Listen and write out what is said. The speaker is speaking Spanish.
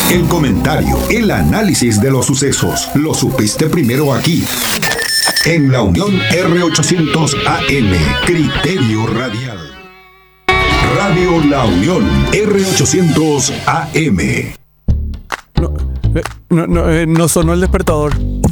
El comentario, el análisis de los sucesos, lo supiste primero aquí. En la Unión R800 AM, Criterio Radial. Radio La Unión R800 AM. No sonó el despertador.